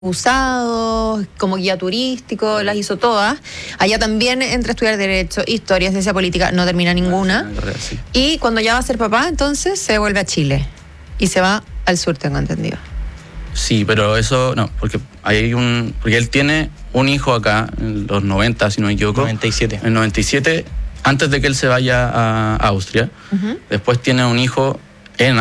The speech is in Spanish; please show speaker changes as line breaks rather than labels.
usados, como guía turístico, las hizo todas. Allá también entra a estudiar Derecho, Historia, Ciencia Política, no termina ninguna.
Sí.
Y cuando ya va a ser papá, entonces se vuelve a Chile y se va al sur, tengo entendido.
Sí, pero eso no, porque porque él tiene un hijo acá en los 90, si no me equivoco.
97.
En 97, antes de que él se vaya a Austria. Después tiene un hijo en